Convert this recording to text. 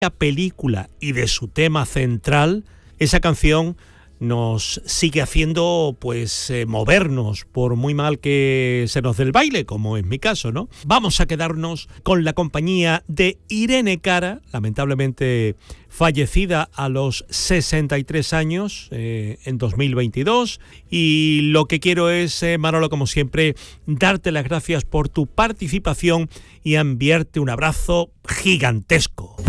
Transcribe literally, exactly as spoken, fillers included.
la película y de su tema central, esa canción nos sigue haciendo pues eh, movernos, por muy mal que se nos dé el baile, como es mi caso, ¿no? Vamos a quedarnos con la compañía de Irene Cara, lamentablemente fallecida a los sesenta y tres años eh, en dos mil veintidós, y lo que quiero es, eh, Manolo, como siempre, darte las gracias por tu participación y enviarte un abrazo gigantesco.